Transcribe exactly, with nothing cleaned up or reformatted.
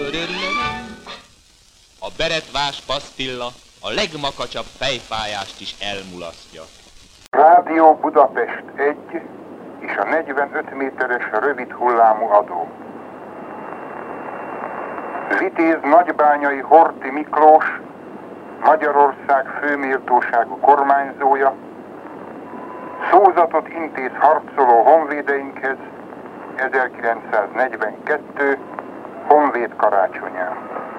A beretvás pasztilla a legmakacsabb fejfájást is elmulasztja. Rádió Budapest egy és a negyvenöt méteres rövid hullámú adó. Vitéz Nagybányai Horthy Miklós, Magyarország főméltóságú kormányzója, szózatot intéz harcoló honvédeinkhez ezerkilencszáznegyvenkettő honvéd karácsonyán.